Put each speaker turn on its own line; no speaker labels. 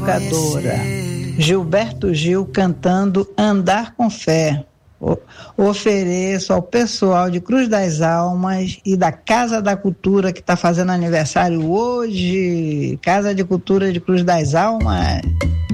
educadora. Gilberto Gil cantando Andar com Fé. Ofereço ao pessoal de Cruz das Almas e da Casa da Cultura, que está fazendo aniversário hoje. Casa de Cultura de Cruz das Almas.